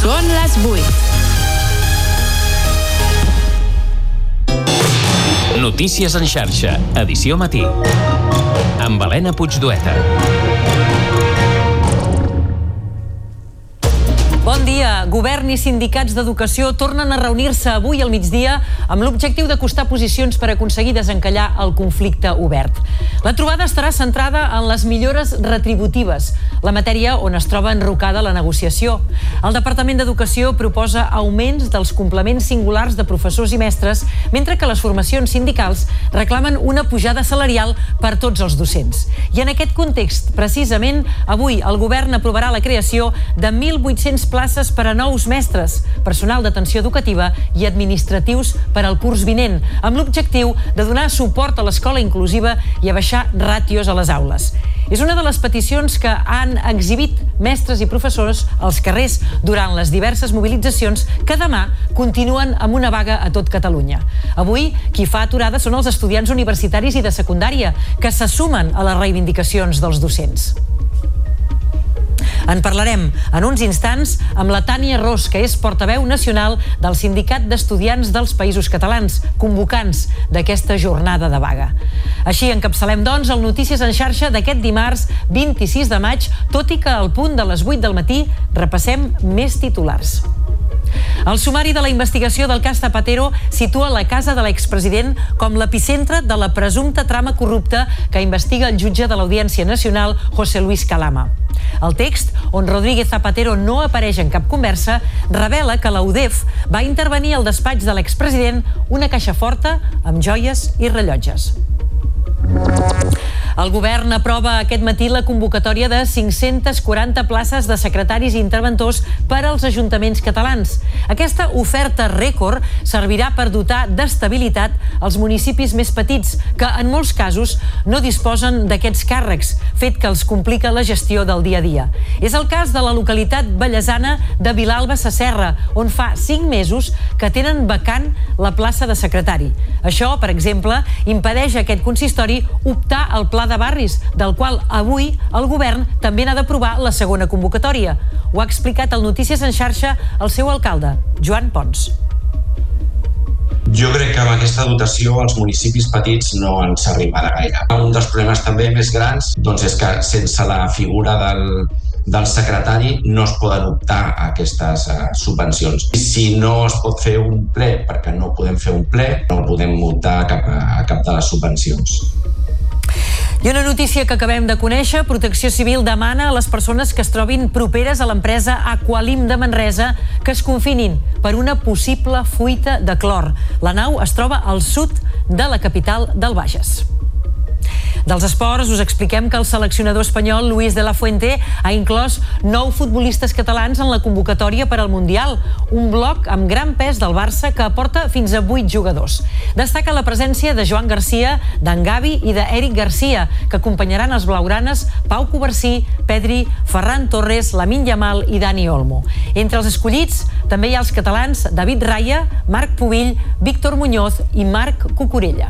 Són les 8. Notícies en xarxa, edició matí. Amb Helena Puigdueta. Bon dia. Govern i sindicats d'educació tornen a reunir-se avui al migdia amb l'objectiu d'acostar posicions per aconseguir desencallar el conflicte obert. La trobada estarà centrada en les millores retributives, la matèria on es troba enrocada la negociació. El Departament d'Educació proposa augments dels complements singulars de professors i mestres, mentre que les formacions sindicals reclamen una pujada salarial per tots els docents. I en aquest context, precisament, avui el govern aprovarà la creació de 1.800 places per a nous mestres, personal d'atenció educativa i administratius per al curs vinent, amb l'objectiu de donar suport a l'escola inclusiva i abaixar ràtios a les aules. És una de les peticions que han exhibit mestres i professors als carrers durant les diverses mobilitzacions que demà continuen amb una vaga a tot Catalunya. Avui, qui fa aturada són els estudiants universitaris i de secundària, que se sumen a les reivindicacions dels docents. En parlarem en uns instants amb la Tània Ros, que és portaveu nacional del Sindicat d'Estudiants dels Països Catalans, convocants d'aquesta jornada de vaga. Així encapçalem, doncs, el Notícies en xarxa d'aquest dimarts 26 de maig, tot i que al punt de les 8 del matí repassem més titulars. El sumari de la investigació del cas Zapatero situa la casa de l'expresident com l'epicentre de la presumpta trama corrupta que investiga el jutge de l'Audiència Nacional, José Luis Calama. El text, on Rodríguez Zapatero no apareix en cap conversa, revela que la UDEF va intervenir al despatx de l'expresident una caixa forta amb joies i rellotges. El govern aprova aquest matí la convocatòria de 540 places de secretaris i interventors per als ajuntaments catalans. Aquesta oferta rècord servirà per dotar d'estabilitat els municipis més petits, que en molts casos no disposen d'aquests càrrecs, fet que els complica la gestió del dia a dia. És el cas de la localitat vallesana de Vilalba Sasserra, on fa 5 mesos que tenen vacant la plaça de secretari. Això, per exemple, impedeix a aquest consistori optar al pla de barris, del qual avui el govern també n'ha d'aprovar la segona convocatòria. Ho ha explicat al Notícies en xarxa el seu alcalde, Joan Pons. Jo crec que amb aquesta dotació els municipis petits no ens arribarà gaire. Un dels problemes també més grans és que sense la figura del secretari no es poden optar a aquestes subvencions. Si no es pot fer un ple, perquè no podem fer un ple, no podem optar a cap de les subvencions. I una notícia que acabem de conèixer: Protecció Civil demana a les persones que es trobin properes a l'empresa Aqualim de Manresa que es confinin per una possible fuita de clor. La nau es troba al sud de la capital del Bages. Dels esports, us expliquem que el seleccionador espanyol Luis de la Fuente ha inclòs 9 futbolistes catalans en la convocatòria per al Mundial, un bloc amb gran pes del Barça que aporta fins a 8 jugadors. Destaca la presència de Joan Garcia, d'en Gavi i d'Eric Garcia, que acompanyaran els blaugranes Pau Covarsí, Pedri, Ferran Torres, Lamine Yamal i Dani Olmo. Entre els escollits també hi ha els catalans David Raya, Marc Pubill, Víctor Muñoz i Marc Cucurella.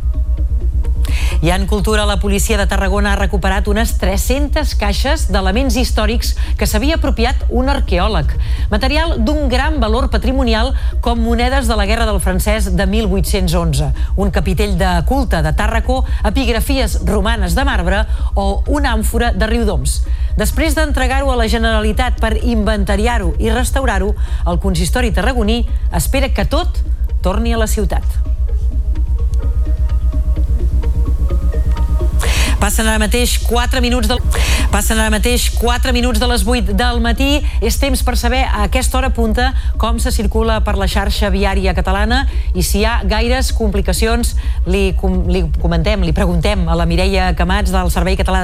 I en cultura, la policia de Tarragona ha recuperat unes 300 caixes d'elements històrics que s'havia apropiat un arqueòleg. Material d'un gran valor patrimonial, com monedes de la Guerra del Francès de 1811, un capitell de culte de Tàrraco, epigrafies romanes de marbre o una àmfora de Riudoms. Després d'entregar-ho a la Generalitat per inventariar-ho i restaurar-ho, el consistori tarragoní espera que tot torni a la ciutat. Passen ara mateix 4 minuts de les 8 del matí. És temps per saber a aquesta hora punta com se circula per la xarxa viària catalana i si hi ha gaires complicacions li preguntem a la Mireia Camats del Servei Català